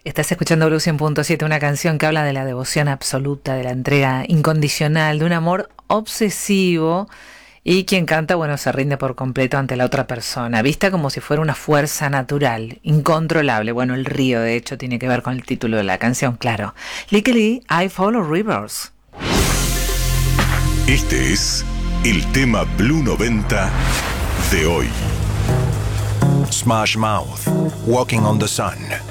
Estás escuchando Blue 100.7, una canción que habla de la devoción absoluta, de la entrega incondicional, de un amor obsesivo, y quien canta, bueno, se rinde por completo ante la otra persona, vista como si fuera una fuerza natural, incontrolable. Bueno, el río, de hecho, tiene que ver con el título de la canción, claro. Lickey Lee, I Follow Rivers. Este es el tema Blue 90 de hoy. Smash Mouth, Walking on the Sun.